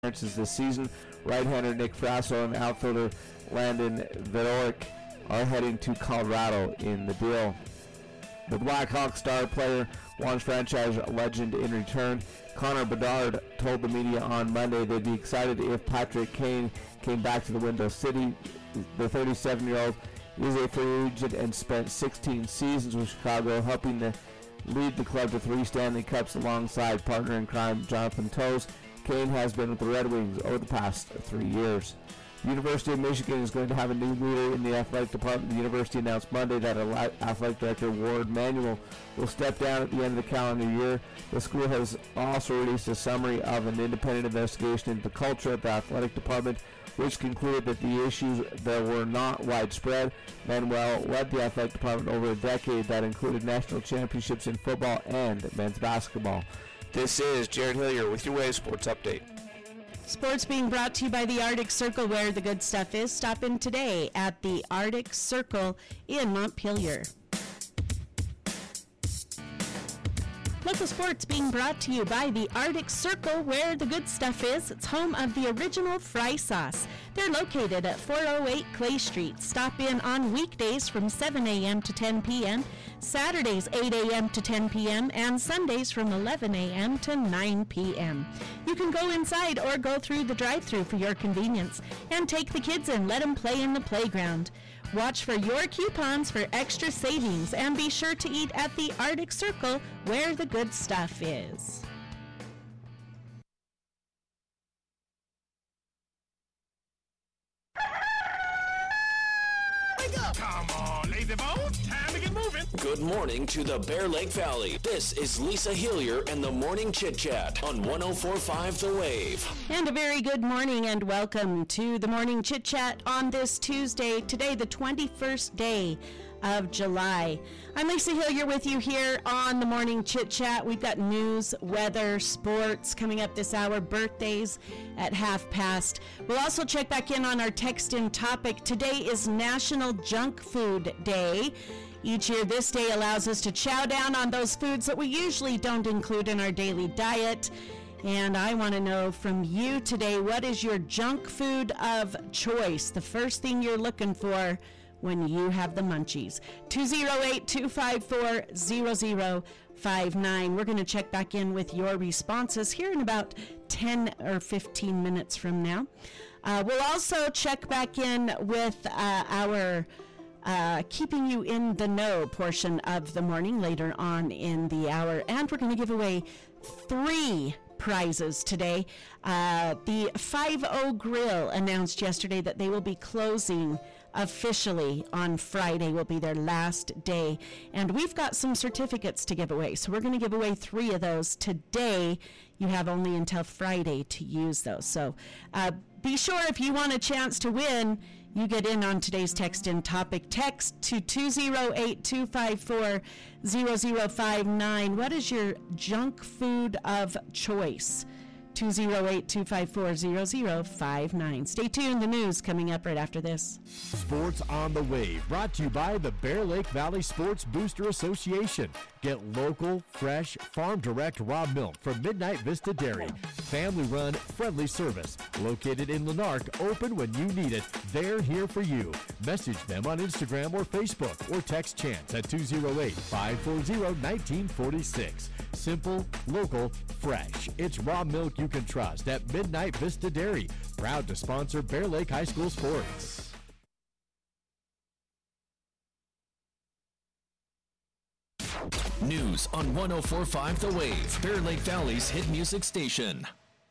appearances this season. Right-hander Nick Frasso and outfielder Landon Vedoric are heading to Colorado in the deal. The Blackhawks star player wants franchise legend in return. Connor Bedard told the media on Monday they'd be excited if Patrick Kane came back to the Window City. The 37-year-old is a free agent and spent 16 seasons with Chicago, helping to lead the club to 3 Stanley Cups alongside partner in crime Jonathan Toews. Kane has been with the Red Wings over the past 3 years. University of Michigan is going to have a new leader in the athletic department. The university announced Monday that athletic director Ward Manuel will step down at the end of the calendar year. The school has also released a summary of an independent investigation into the culture at the athletic department, which concluded that the issues that were not widespread. Manuel led the athletic department over a decade that included national championships in football and men's basketball. This is Jared Hillier with your Wave Sports Update. Sports being brought to you by the Arctic Circle, where the good stuff is. Stop in today at the Arctic Circle in Montpelier. Local sports being brought to you by the Arctic Circle, where the good stuff is. It's home of the original fry sauce. They're located at 408 Clay Street. Stop in on weekdays from 7 a.m. to 10 p.m., Saturdays 8 a.m. to 10 p.m., and Sundays from 11 a.m. to 9 p.m. You can go inside or go through the drive-thru for your convenience and take the kids in. Let them play in the playground. Watch for your coupons for extra savings and be sure to eat at the Arctic Circle, where the good stuff is. Come on, lazy bones, time to get moving. Good morning to the Bear Lake Valley. This is Lisa Hillier and the Morning Chit Chat on 104.5 The Wave. And a very good morning and welcome to the Morning Chit Chat on this Tuesday, today the 21st day of July. I'm Lisa Hillier with you here on the Morning Chit Chat. We've got news, weather, sports coming up this hour, birthdays at 1:30. We'll also check back in on our text-in topic. Today is National Junk Food Day. Each year, this day allows us to chow down on those foods that we usually don't include in our daily diet. And I want to know from you today, what is your junk food of choice? The first thing you're looking for when you have the munchies. 208-254-0059. We're going to check back in with your responses here in about 10 or 15 minutes from now. We'll also check back in with our keeping you in the know portion of the morning later on in the hour. And we're going to give away 3 prizes today. The 5-0 Grill announced yesterday that they will be closing officially on Friday. Will be their last day, and we've got some certificates to give away, so we're going to give away 3 of those today. You have only until Friday to use those, so be sure if you want a chance to win, you get in on today's text-in topic. Text to 208-254-0059. What is your junk food of choice? 208-254-0059. Stay tuned. The news coming up right after this. Sports on the Wave, brought to you by the Bear Lake Valley Sports Booster Association. Get local, fresh, farm-direct raw milk from Midnight Vista Dairy. Family-run, friendly service. Located in Lanark, open when you need it. They're here for you. Message them on Instagram or Facebook or text Chance at 208-540-1946. Simple, local, fresh. It's raw milk you can trust at Midnight Vista Dairy. Proud to sponsor Bear Lake High School sports. News on 104.5 The Wave, Bear Lake Valley's hit music station.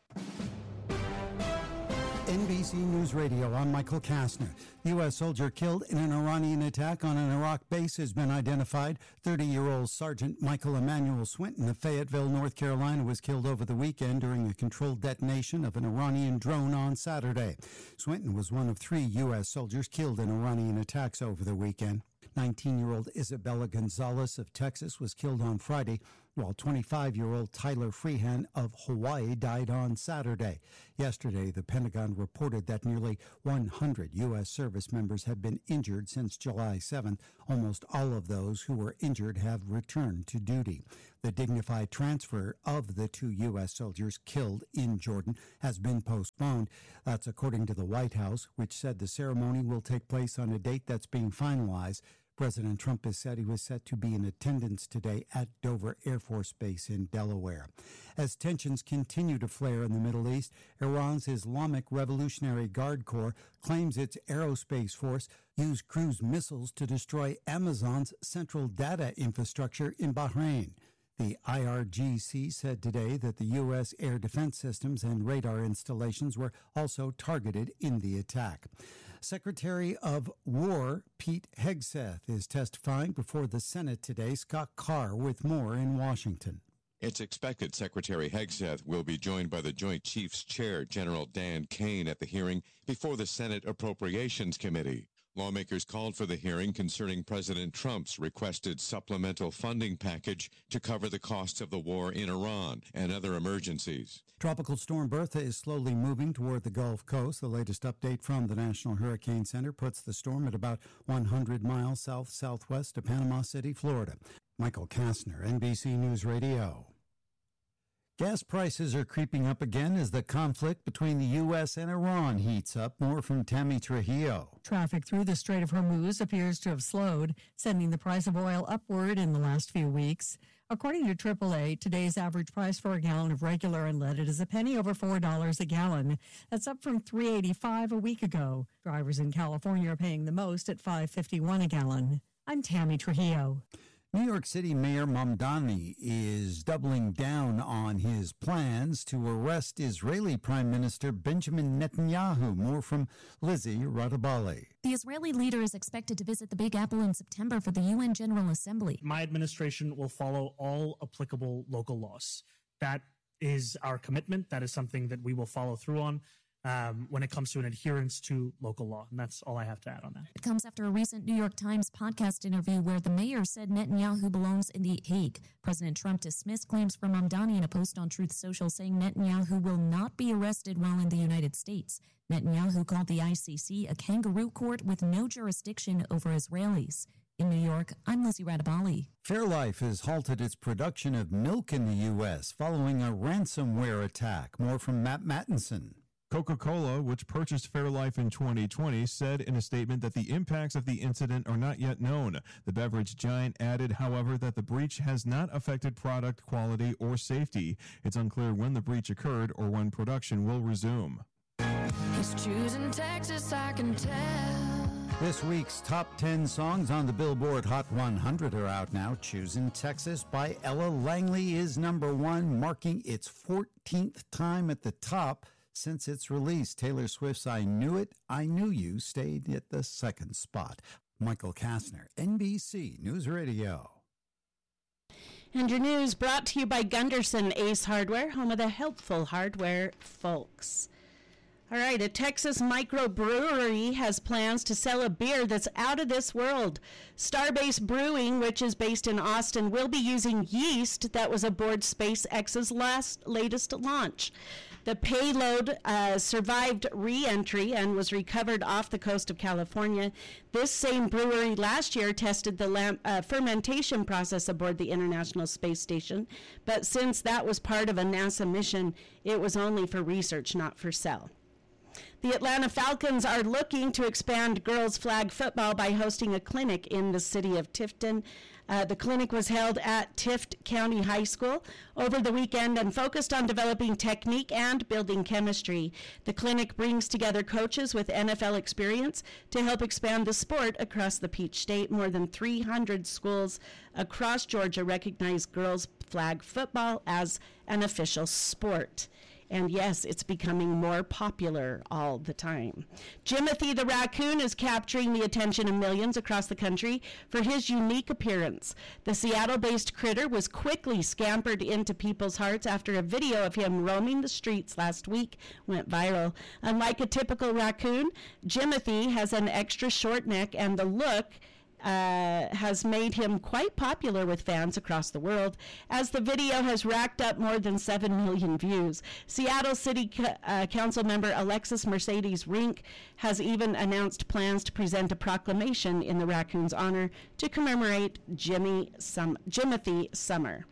NBC News Radio, I'm Michael Kastner. U.S. soldier killed in an Iranian attack on an Iraq base has been identified. 30-year-old Sergeant Michael Emmanuel Swinton of Fayetteville, North Carolina, was killed over the weekend during a controlled detonation of an Iranian drone on Saturday. Swinton was one of 3 U.S. soldiers killed in Iranian attacks over the weekend. 19-year-old Isabella Gonzalez of Texas was killed on Friday while 25-year-old Tyler Freehan of Hawaii died on Saturday. Yesterday, the Pentagon reported that nearly 100 U.S. service members have been injured since July 7th. Almost all of those who were injured have returned to duty. The dignified transfer of the 2 U.S. soldiers killed in Jordan has been postponed. That's according to the White House, which said the ceremony will take place on a date that's being finalized. President Trump has said he was set to be in attendance today at Dover Air Force Base in Delaware. As tensions continue to flare in the Middle East, Iran's Islamic Revolutionary Guard Corps claims its aerospace force used cruise missiles to destroy Amazon's central data infrastructure in Bahrain. The IRGC said today that the U.S. air defense systems and radar installations were also targeted in the attack. Secretary of War Pete Hegseth is testifying before the Senate today. Scott Carr with more in Washington. It's expected Secretary Hegseth will be joined by the Joint Chiefs Chair, General Dan Kane, at the hearing before the Senate Appropriations Committee. Lawmakers called for the hearing concerning President Trump's requested supplemental funding package to cover the costs of the war in Iran and other emergencies. Tropical storm Bertha is slowly moving toward the Gulf Coast. The latest update from the National Hurricane Center puts the storm at about 100 miles south-southwest of Panama City, Florida. Michael Kastner, NBC News Radio. Gas prices are creeping up again as the conflict between the U.S. and Iran heats up. More from Tammy Trujillo. Traffic through the Strait of Hormuz appears to have slowed, sending the price of oil upward in the last few weeks. According to AAA, today's average price for a gallon of regular unleaded is a penny over $4 a gallon. That's up from $3.85 a week ago. Drivers in California are paying the most at $5.51 a gallon. I'm Tammy Trujillo. New York City Mayor Mamdani is doubling down on his plans to arrest Israeli Prime Minister Benjamin Netanyahu. More from Lizzie Radabali. The Israeli leader is expected to visit the Big Apple in September for the UN General Assembly. My administration will follow all applicable local laws. That is our commitment. That is something that we will follow through on. When it comes to an adherence to local law. And that's all I have to add on that. It comes after a recent New York Times podcast interview where the mayor said Netanyahu belongs in The Hague. President Trump dismissed claims from Mamdani in a post on Truth Social saying Netanyahu will not be arrested while in the United States. Netanyahu called the ICC a kangaroo court with no jurisdiction over Israelis. In New York, I'm Lizzie Radabali. Fairlife has halted its production of milk in the U.S. following a ransomware attack. More from Matt Mattinson. Coca-Cola, which purchased Fairlife in 2020, said in a statement that the impacts of the incident are not yet known. The beverage giant added, however, that the breach has not affected product quality or safety. It's unclear when the breach occurred or when production will resume. He's choosing Texas, I can tell. This week's top 10 songs on the Billboard Hot 100 are out now. Choosing Texas by Ella Langley is number one, marking its 14th time at the top since its release. Taylor Swift's I Knew It, I Knew You stayed at the second spot. Michael Kastner, NBC News Radio. And your news brought to you by Gunderson Ace Hardware, home of the helpful hardware folks. All right, a Texas microbrewery has plans to sell a beer that's out of this world. Starbase Brewing, which is based in Austin, will be using yeast that was aboard SpaceX's latest launch. The payload survived re-entry and was recovered off the coast of California. This same brewery last year tested the fermentation process aboard the International Space Station, but since that was part of a NASA mission, it was only for research, not for sale. The Atlanta Falcons are looking to expand girls flag football by hosting a clinic in the city of Tifton. The clinic was held at Tift County High School over the weekend and focused on developing technique and building chemistry. The clinic brings together coaches with NFL experience to help expand the sport across the Peach State. More than 300 schools across Georgia recognize girls flag football as an official sport. And yes, it's becoming more popular all the time. Jimothy the raccoon is capturing the attention of millions across the country for his unique appearance. The Seattle-based critter was quickly scampered into people's hearts after a video of him roaming the streets last week went viral. Unlike a typical raccoon, Jimothy has an extra short neck and the look has made him quite popular with fans across the world, as the video has racked up more than 7 million views. Seattle City Council member Alexis Mercedes Rink has even announced plans to present a proclamation in the raccoon's honor to commemorate Jimothy Summer.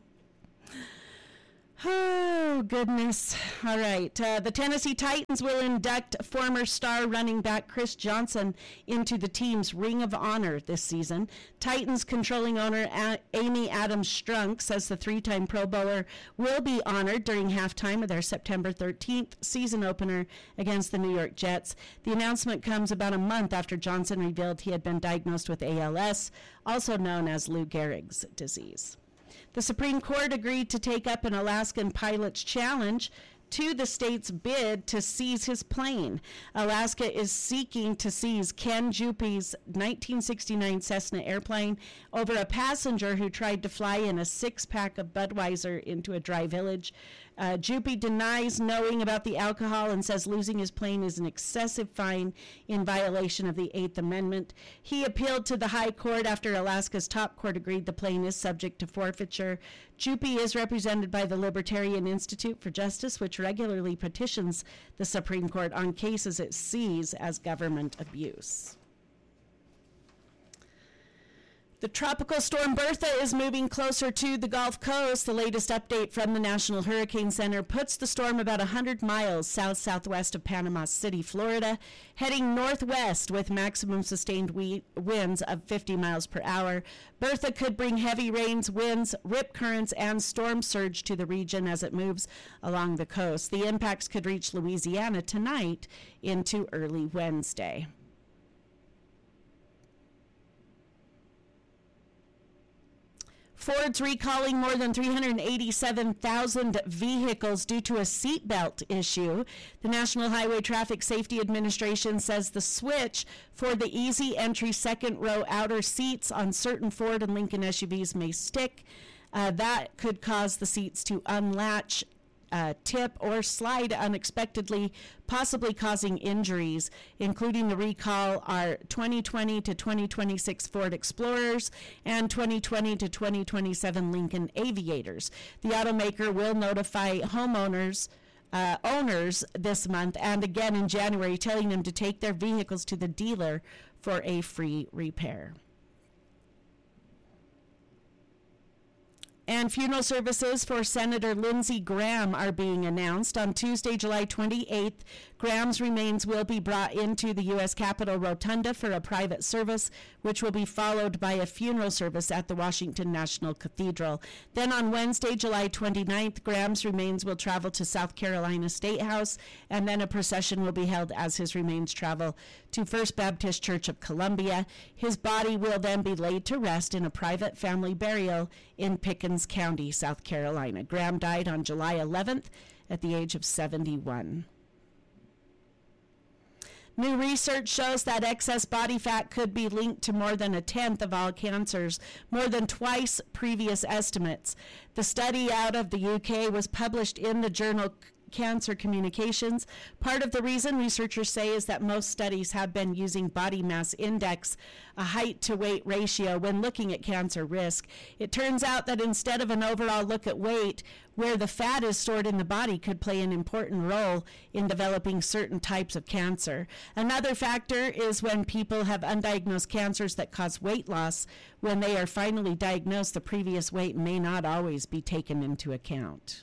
Oh, goodness. All right. The Tennessee Titans will induct former star running back Chris Johnson into the team's Ring of Honor this season. Titans controlling owner Amy Adams Strunk says the 3-time Pro Bowler will be honored during halftime of their September 13th season opener against the New York Jets. The announcement comes about a month after Johnson revealed he had been diagnosed with ALS, also known as Lou Gehrig's disease. The Supreme Court agreed to take up an Alaskan pilot's challenge to the state's bid to seize his plane. Alaska is seeking to seize Ken Juppy's 1969 Cessna airplane over a passenger who tried to fly in a 6-pack of Budweiser into a dry village. Juppy denies knowing about the alcohol and says losing his plane is an excessive fine in violation of the 8th Amendment. He appealed to the High Court after Alaska's top court agreed the plane is subject to forfeiture. Juppy is represented by the Libertarian Institute for Justice, which regularly petitions the Supreme Court on cases it sees as government abuse. The tropical storm Bertha is moving closer to the Gulf Coast. The latest update from the National Hurricane Center puts the storm about 100 miles south-southwest of Panama City, Florida, heading northwest with maximum sustained winds of 50 miles per hour. Bertha could bring heavy rains, winds, rip currents, and storm surge to the region as it moves along the coast. The impacts could reach Louisiana tonight into early Wednesday. Ford's recalling more than 387,000 vehicles due to a seatbelt issue. The National Highway Traffic Safety Administration says the switch for the easy entry second row outer seats on certain Ford and Lincoln SUVs may stick. That could cause the seats to unlatch, tip, or slide unexpectedly, possibly causing injuries. Including the recall are 2020 to 2026 Ford Explorers and 2020 to 2027 Lincoln Aviators. The automaker will notify homeowners owners this month and again in January, telling them to take their vehicles to the dealer for a free repair. And funeral services for Senator Lindsey Graham are being announced. On Tuesday, July 28th, Graham's remains will be brought into the U.S. Capitol Rotunda for a private service, which will be followed by a funeral service at the Washington National Cathedral. Then on Wednesday, July 29th, Graham's remains will travel to South Carolina State House, and then a procession will be held as his remains travel to First Baptist Church of Columbia. His body will then be laid to rest in a private family burial in Pickens County, South Carolina. Graham died on July 11th at the age of 71. New research shows that excess body fat could be linked to more than 1/10 of all cancers, more than twice previous estimates. The study out of the UK was published in the journal Cancer Communications. Part of the reason, researchers say, is that most studies have been using body mass index, a height to weight ratio, when looking at cancer risk. It turns out that instead of an overall look at weight, where the fat is stored in the body could play an important role in developing certain types of cancer. Another factor is when people have undiagnosed cancers that cause weight loss. When they are finally diagnosed, the previous weight may not always be taken into account.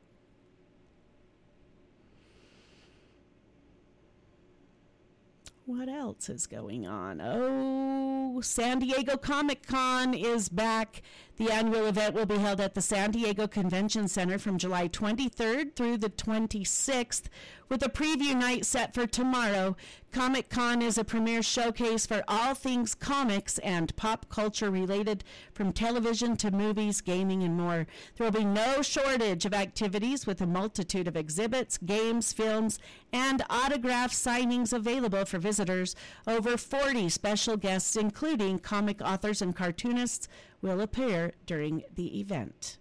What else is going on? Oh, San Diego Comic-Con is back. The annual event will be held at the San Diego Convention Center from July 23rd through the 26th, with a preview night set for tomorrow. Comic-Con is a premier showcase for all things comics and pop culture related, from television to movies, gaming, and more. There will be no shortage of activities, with a multitude of exhibits, games, films, and autograph signings available for visitors. Over 40 special guests, including comic authors and cartoonists, will appear during the event.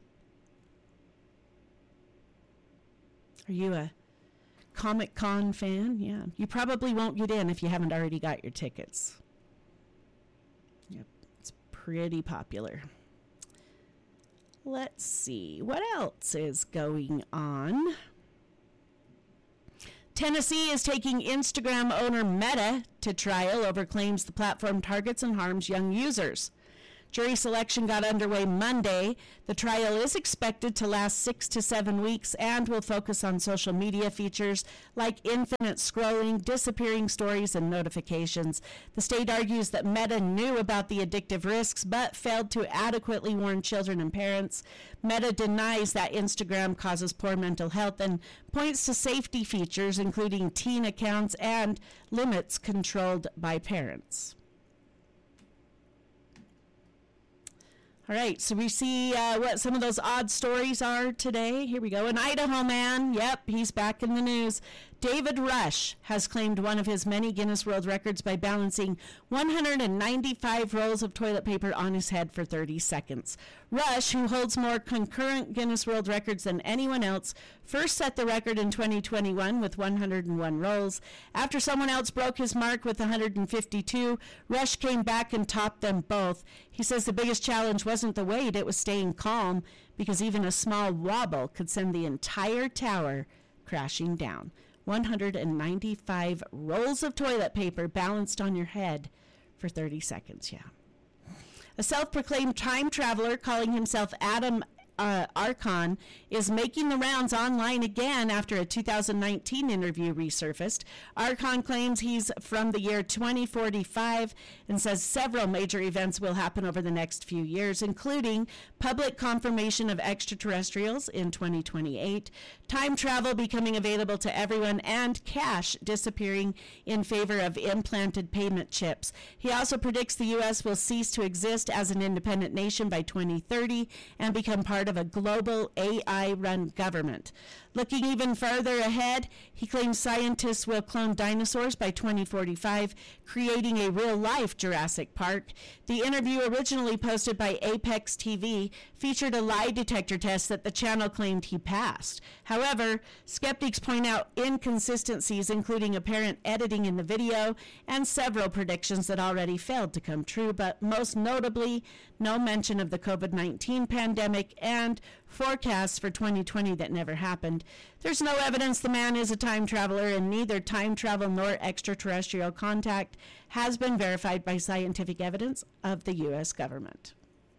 Are you a Comic-Con fan? Yeah. You probably won't get in if you haven't already got your tickets. Yep. pretty popular. Let's see. What else is going on? Tennessee is taking Instagram owner Meta to trial over claims the platform targets and harms young users. Jury selection got underway Monday. The trial is expected to last 6 to 7 weeks and will focus on social media features like infinite scrolling, disappearing stories, and notifications. The state argues that Meta knew about the addictive risks but failed to adequately warn children and parents. Meta denies that Instagram causes poor mental health and points to safety features, including teen accounts and limits controlled by parents. All right, so we see what some of those odd stories are today. Here we go. An Idaho man, yep, he's back in the news. David Rush has claimed one of his many Guinness World Records by balancing 195 rolls of toilet paper on his head for 30 seconds. Rush, who holds more concurrent Guinness World Records than anyone else, first set the record in 2021 with 101 rolls. After someone else broke his mark with 152, Rush came back and topped them both. He says the biggest challenge wasn't the weight, it was staying calm, because even a small wobble could send the entire tower crashing down. 195 rolls of toilet paper balanced on your head for 30 seconds, yeah. A self-proclaimed time traveler calling himself Adam Archon is making the rounds online again after a 2019 interview resurfaced. Archon claims he's from the year 2045 and says several major events will happen over the next few years, including public confirmation of extraterrestrials in 2028, time travel becoming available to everyone, and cash disappearing in favor of implanted payment chips. He also predicts the U.S. will cease to exist as an independent nation by 2030 and become part of a global AI-run government. Looking even further ahead, he claims scientists will clone dinosaurs by 2045, creating a real-life Jurassic Park. The interview, originally posted by Apex TV, featured a lie detector test that the channel claimed he passed. However, skeptics point out inconsistencies, including apparent editing in the video and several predictions that already failed to come true, but most notably, no mention of the COVID-19 pandemic and forecasts for 2020 that never happened. There's no evidence the man is a time traveler, and neither time travel nor extraterrestrial contact has been verified by scientific evidence of the U.S. government.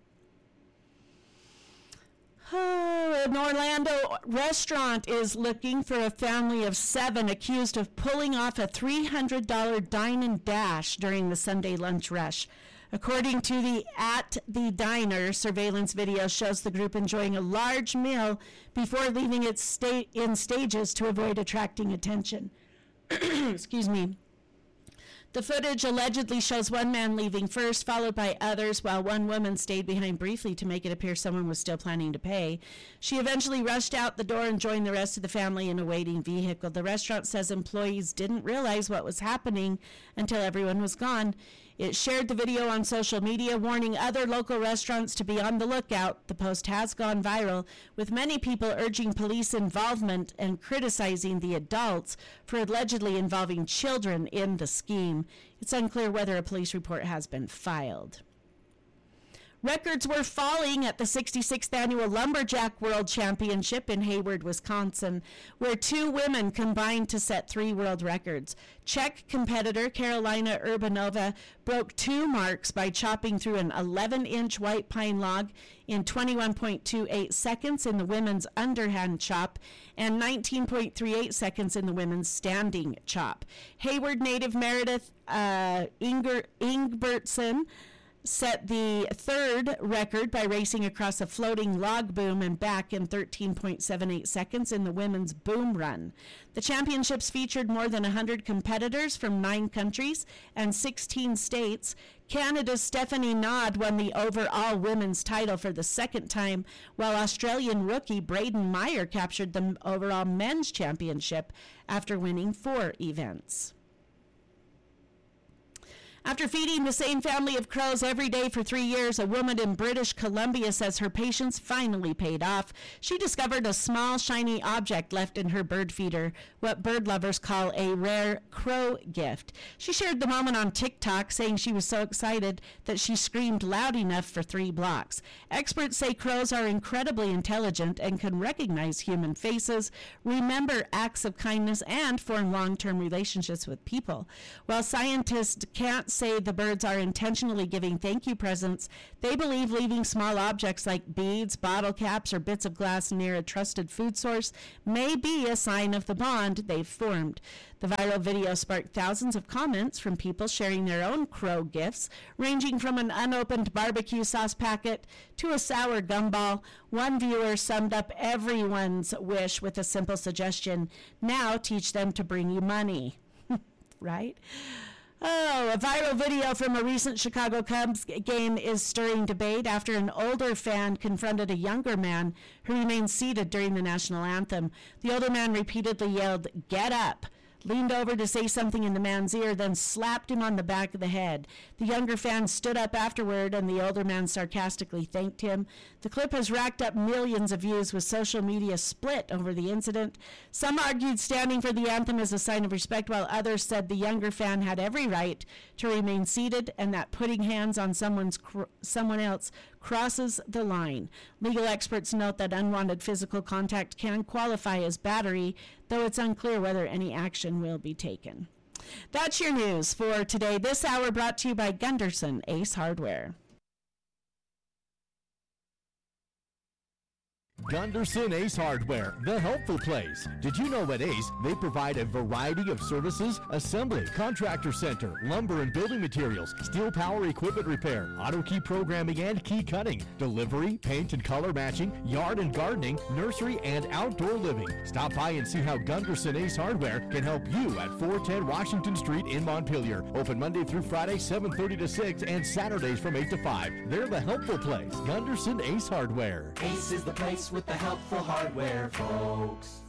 Oh, an Orlando restaurant is looking for a family of 7 accused of pulling off a $300 dine and dash during the Sunday lunch rush. According to the At the Diner, surveillance video shows the group enjoying a large meal before leaving it in stages to avoid attracting attention. Excuse me. The footage allegedly shows one man leaving first, followed by others, while one woman stayed behind briefly to make it appear someone was still planning to pay. She eventually rushed out the door and joined the rest of the family in a waiting vehicle. The restaurant says employees didn't realize what was happening until everyone was gone. It shared the video on social media, warning other local restaurants to be on the lookout. The post has gone viral, with many people urging police involvement and criticizing the adults for allegedly involving children in the scheme. It's unclear whether a police report has been filed. Records were falling at the 66th Annual Lumberjack World Championship in Hayward, Wisconsin, where 2 women combined to set 3 world records. Czech competitor Karolina Urbanova broke 2 marks by chopping through an 11-inch white pine log in 21.28 seconds in the women's underhand chop and 19.38 seconds in the women's standing chop. Hayward native Meredith Ingbertson set the 3rd record by racing across a floating log boom and back in 13.78 seconds in the women's boom run. The championships featured more than 100 competitors from 9 countries and 16 states. Canada's Stephanie Nod won the overall women's title for the 2nd time, while Australian rookie Braden Meyer captured the overall men's championship after winning 4 events. After feeding the same family of crows every day for 3 years, a woman in British Columbia says her patience finally paid off. She discovered a small, shiny object left in her bird feeder, what bird lovers call a rare crow gift. She shared the moment on TikTok, saying she was so excited that she screamed loud enough for 3 blocks. Experts say crows are incredibly intelligent and can recognize human faces, remember acts of kindness, and form long-term relationships with people. While scientists can't say the birds are intentionally giving thank you presents, they believe leaving small objects like beads, bottle caps, or bits of glass near a trusted food source may be a sign of the bond they've formed. The viral video sparked thousands of comments from people sharing their own crow gifts, ranging from an unopened barbecue sauce packet to a sour gumball. One viewer summed up everyone's wish with a simple suggestion: now teach them to bring you money. Right? Oh, a viral video from a recent Chicago Cubs game is stirring debate after an older fan confronted a younger man who remained seated during the national anthem. The older man repeatedly yelled, "Get up," leaned over to say something in the man's ear, then slapped him on the back of the head. The younger fan stood up afterward, and the older man sarcastically thanked him. The clip has racked up millions of views, with social media split over the incident. Some argued standing for the anthem is a sign of respect, while others said the younger fan had every right to remain seated and that putting hands on someone else crosses the line. Legal experts note that unwanted physical contact can qualify as battery, though it's unclear whether any action will be taken. That's your news for today. This hour brought to you by Gunderson Ace Hardware. Gunderson Ace Hardware, the helpful place. Did you know at Ace, they provide a variety of services: assembly, contractor center, lumber and building materials, steel power equipment repair, auto key programming and key cutting, delivery, paint and color matching, yard and gardening, nursery and outdoor living. Stop by and see how Gunderson Ace Hardware can help you at 410 Washington Street in Montpelier. Open Monday through Friday, 7:30 to 6, and Saturdays from 8 to 5. They're the helpful place. Gunderson Ace Hardware. Ace is the place with the helpful hardware, folks.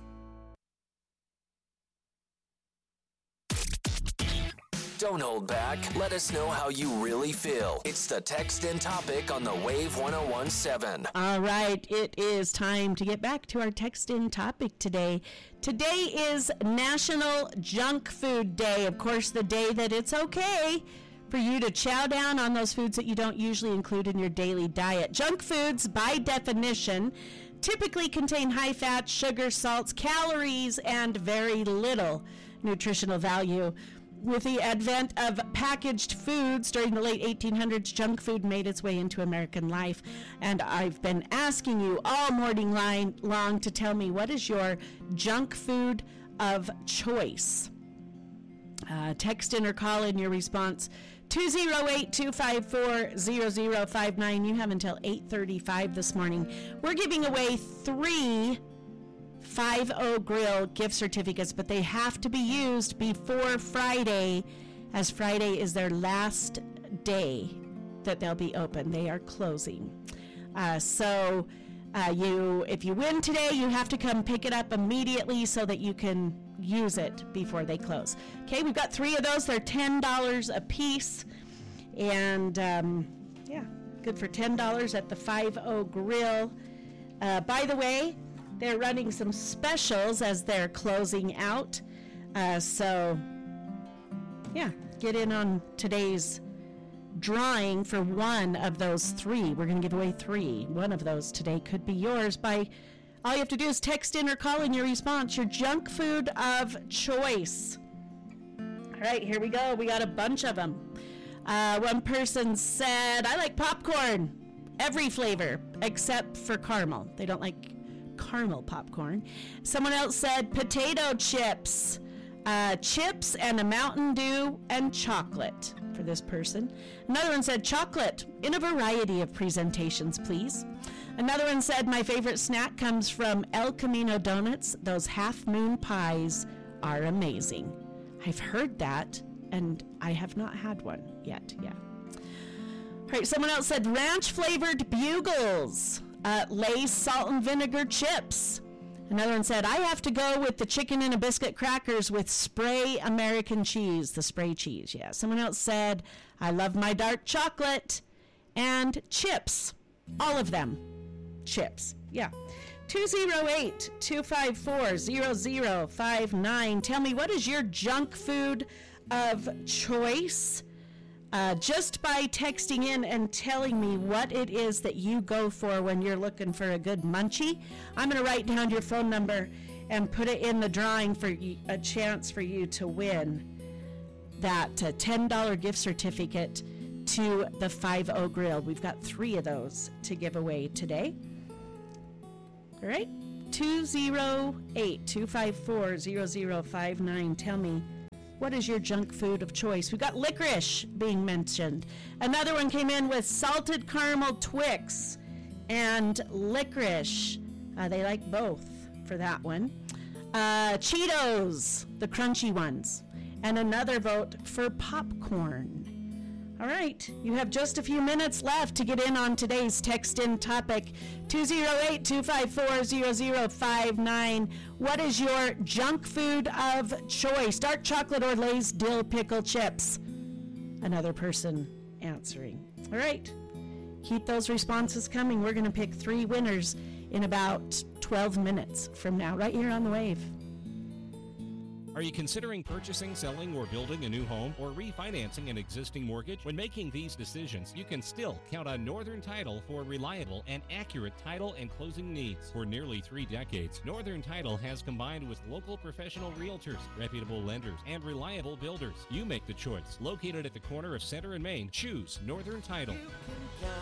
Don't hold back. Let us know how you really feel. It's the Text In Topic on the Wave 101.7. All right, it is time to get back to our Text In Topic today. Today is National Junk Food Day. Of course, the day that it's okay for you to chow down on those foods that you don't usually include in your daily diet. Junk foods, by definition, typically contain high fat, sugar, salts, calories, and very little nutritional value. With the advent of packaged foods during the late 1800s, junk food made its way into American life. And I've been asking you all morning long to tell me, what is your junk food of choice? Text in or call in your response. 208-254-0059. You have until 8:35 this morning. We're giving away 3 5-0 Grill gift certificates, but they have to be used before Friday, as Friday is their last day that they'll be open. They are closing. So if you win today, you have to come pick it up immediately so that you can use it before they close. Okay, we've got 3 of those. They're $10 a piece, and good for $10 at the 5-0 Grill. By the way, they're running some specials as they're closing out. Get in on today's drawing for one of those 3. We're going to give away 3. One of those today could be yours. All you have to do is text in or call in your response, your junk food of choice. All right, here we go. We got a bunch of them. One person said, I like popcorn, every flavor except for caramel. They don't like caramel popcorn. Someone else said potato chips, chips and a Mountain Dew and chocolate for this person. Another one said chocolate in a variety of presentations, please. Another one said my favorite snack comes from El Camino Donuts. Those half moon pies are amazing. I've heard that, and I have not had one yet. Yeah. All right, someone else said ranch flavored Bugles, Lay's salt and vinegar chips. Another one said, I have to go with the chicken and a biscuit crackers with spray American cheese, the spray cheese. Yeah. Someone else said, I love my dark chocolate and chips. All of them. Chips. Yeah. 208-254-0059. Tell me, what is your junk food of choice? Just by texting in and telling me what it is that you go for when you're looking for a good munchie. I'm going to write down your phone number and put it in the drawing for a chance for you to win that $10 gift certificate to the 5-0 Grill. We've got 3 of those to give away today. All right, 208-254-0059. Tell me, what is your junk food of choice? We've got licorice being mentioned. Another one came in with salted caramel Twix and licorice. They like both for that one. Cheetos, the crunchy ones. And another vote for popcorn. All right, you have just a few minutes left to get in on today's text-in topic, 208-254-0059. What is your junk food of choice? Dark chocolate or Lay's dill pickle chips? Another person answering. All right, keep those responses coming. We're going to pick 3 winners in about 12 minutes from now, right here on The Wave. Are you considering purchasing, selling, or building a new home, or refinancing an existing mortgage? When making these decisions, you can still count on Northern Title for reliable and accurate title and closing needs. For nearly 3 decades, Northern Title has combined with local professional realtors, reputable lenders, and reliable builders. You make the choice. Located at the corner of Center and Main, choose Northern Title.